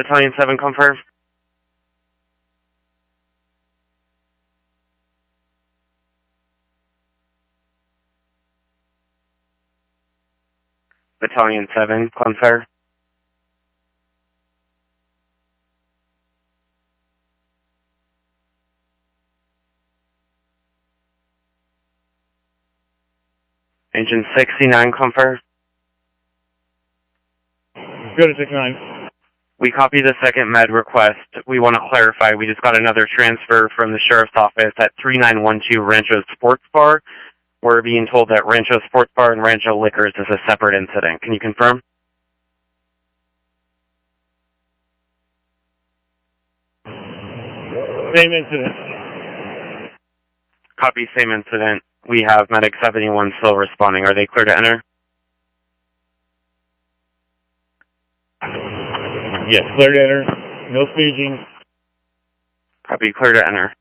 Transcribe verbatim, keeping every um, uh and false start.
Battalion seven, confirm. Battalion seven, confirm. Engine sixty-nine, confirm. Go to sixty-nine. We copy the second med request. We want to clarify, we just got another transfer from the Sheriff's Office at three nine one two Rancho Sports Bar. We're being told that Rancho Sports Bar and Rancho Liquors is a separate incident. Can you confirm? Same incident. Copy, same incident. We have Medic seventy-one still responding. Are they clear to enter? Yes, clear to enter. No speeding. Copy, clear to enter.